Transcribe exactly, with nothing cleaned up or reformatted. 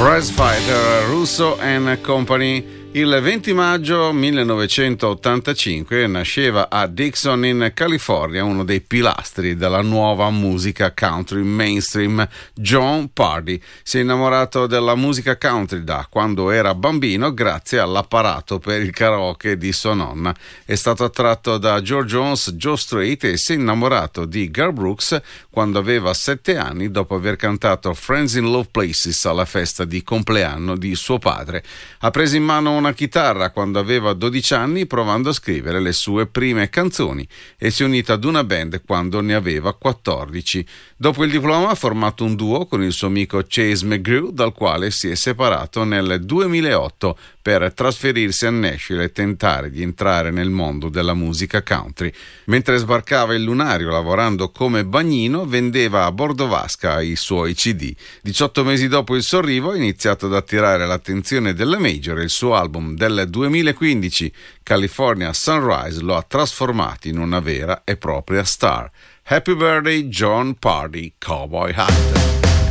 Prizefighter, Russo and Company. Il venti maggio millenovecentottantacinque nasceva a Dixon in California uno dei pilastri della nuova musica country mainstream, Jon Pardi. Si è innamorato della musica country da quando era bambino grazie all'apparato per il karaoke di sua nonna. È stato attratto da George Jones, Joe Strait e si è innamorato di Garth Brooks quando aveva sette anni dopo aver cantato Friends in Low Places alla festa di compleanno di suo padre. Ha preso in mano una chitarra quando aveva dodici anni provando a scrivere le sue prime canzoni e si è unito ad una band quando ne aveva quattordici. Dopo il diploma ha formato un duo con il suo amico Chase McGrew, dal quale si è separato nel duemilaotto per trasferirsi a Nashville e tentare di entrare nel mondo della musica country. Mentre sbarcava il lunario lavorando come bagnino, vendeva a bordo vasca i suoi C D. diciotto mesi dopo il suo arrivo ha iniziato ad attirare l'attenzione della major e il suo album del duemilaquindici, California Sunrise, lo ha trasformato in una vera e propria star. Happy birthday Jon Pardi, Cowboy Hat.